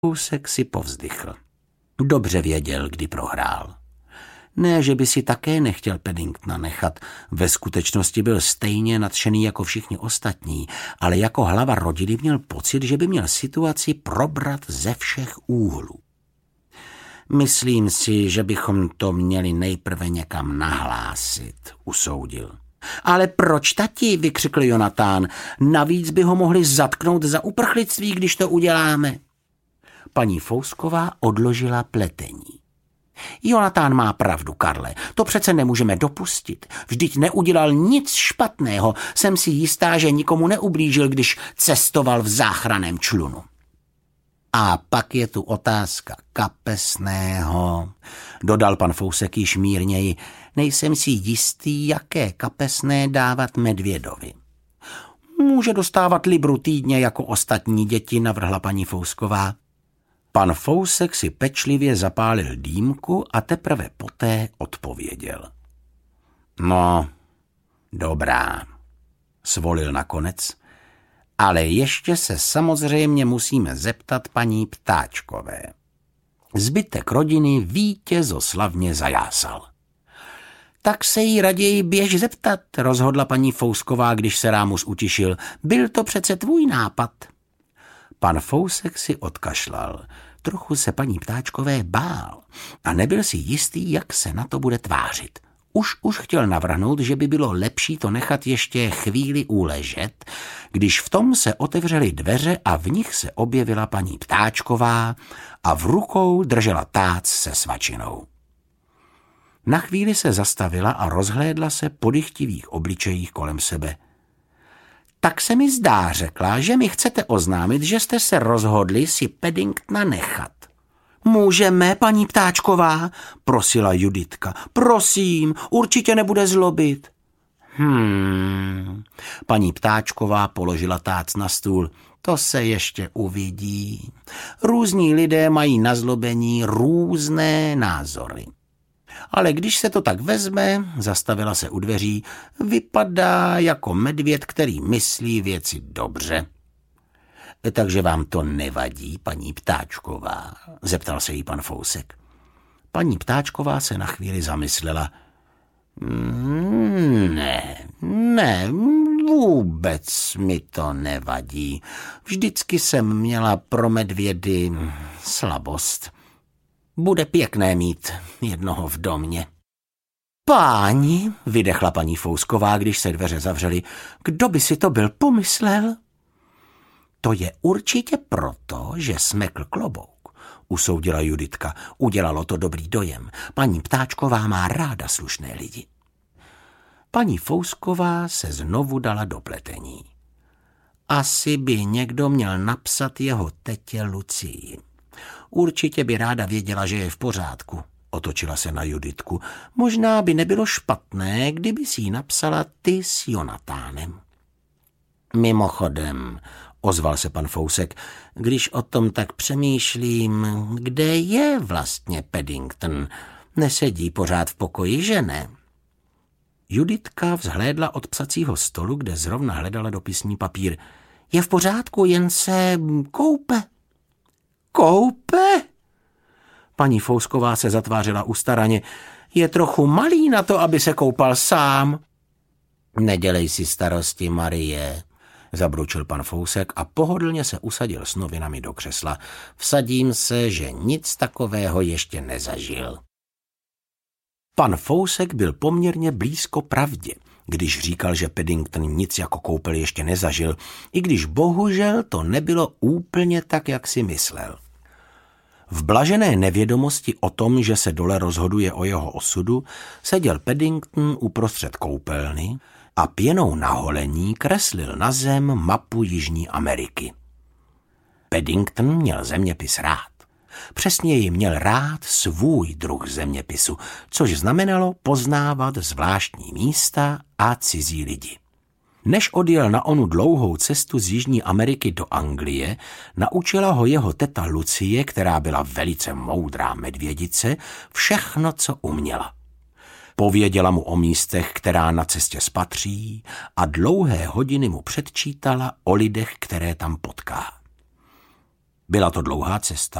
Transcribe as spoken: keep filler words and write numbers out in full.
Fousek si povzdychl. Dobře věděl, kdy prohrál. Ne, že by si také nechtěl Paddingtona nechat, ve skutečnosti byl stejně nadšený jako všichni ostatní, ale jako hlava rodiny měl pocit, že by měl situaci probrat ze všech úhlů. Myslím si, že bychom to měli nejprve někam nahlásit, usoudil. Ale proč, tati, vykřikl Jonatán, navíc by ho mohli zatknout za uprchlictví, když to uděláme. Paní Fousková odložila pletení. Jonatán má pravdu, Karle, to přece nemůžeme dopustit. Vždyť neudělal nic špatného, jsem si jistá, že nikomu neublížil, když cestoval v záchranném člunu. A pak je tu otázka kapesného, dodal pan Fousek již mírněji. Nejsem si jistý, jaké kapesné dávat medvědovi. Může dostávat libru týdně jako ostatní děti, navrhla paní Fousková. Pan Fousek si pečlivě zapálil dýmku a teprve poté odpověděl. No, dobrá, svolil nakonec, ale ještě se samozřejmě musíme zeptat paní Ptáčkové. Zbytek rodiny vítězoslavně zajásal. Tak se jí raději běž zeptat, rozhodla paní Fousková, když se Rámus utišil. Byl to přece tvůj nápad. Pan Fousek si odkašlal. Trochu se paní Ptáčkové bál a nebyl si jistý, jak se na to bude tvářit. Už už chtěl navrhnout, že by bylo lepší to nechat ještě chvíli uležet, když v tom se otevřely dveře a v nich se objevila paní Ptáčková a v rukou držela tác se svačinou. Na chvíli se zastavila a rozhlédla se po dychtivých obličejích kolem sebe. Tak se mi zdá, řekla, že mi chcete oznámit, že jste se rozhodli si Paddingtona nechat. Můžeme, paní Ptáčková, prosila Juditka. Prosím, určitě nebude zlobit. Hmm, paní Ptáčková položila tác na stůl. To se ještě uvidí. Různí lidé mají na zlobení různé názory. Ale když se to tak vezme, zastavila se u dveří, vypadá jako medvěd, který myslí věci dobře. Takže vám to nevadí, paní Ptáčková, zeptal se jí pan Fousek. Paní Ptáčková se na chvíli zamyslela. Ne, ne, vůbec mi to nevadí. Vždycky jsem měla pro medvědy slabost. Bude pěkné mít jednoho v domě. Páni, vydechla paní Fousková, když se dveře zavřely, kdo by si to byl pomyslel? To je určitě proto, že smekl klobouk, usoudila Juditka. Udělalo to dobrý dojem. Paní Ptáčková má ráda slušné lidi. Paní Fousková se znovu dala do pletení. Asi by někdo měl napsat jeho tetě Lucii. Určitě by ráda věděla, že je v pořádku. Otočila se na Juditku. Možná by nebylo špatné, kdyby si ji napsala ty s Jonatánem. Mimochodem, ozval se pan Fousek, když o tom tak přemýšlím, kde je vlastně Paddington? Nesedí pořád v pokoji, že ne? Juditka vzhlédla od psacího stolu, kde zrovna hledala dopisní papír. Je v pořádku, jen se koupe. Koupe? Paní Fousková se zatvářila ustaraně. Je trochu malý na to, aby se koupal sám. Nedělej si starosti, Marie, zabručil pan Fousek a pohodlně se usadil s novinami do křesla. Vsadím se, že nic takového ještě nezažil. Pan Fousek byl poměrně blízko pravdě, když říkal, že Paddington nic jako koupel ještě nezažil, i když bohužel to nebylo úplně tak, jak si myslel. V blažené nevědomosti o tom, že se dole rozhoduje o jeho osudu, seděl Paddington uprostřed koupelny a pěnou na holení kreslil na zem mapu Jižní Ameriky. Paddington měl zeměpis rád. Přesněji měl rád svůj druh zeměpisu, což znamenalo poznávat zvláštní místa a cizí lidi. Než odjel na onu dlouhou cestu z Jižní Ameriky do Anglie, naučila ho jeho teta Lucie, která byla velice moudrá medvědice, všechno, co uměla. Pověděla mu o místech, která na cestě spatří, a dlouhé hodiny mu předčítala o lidech, které tam potká. Byla to dlouhá cesta.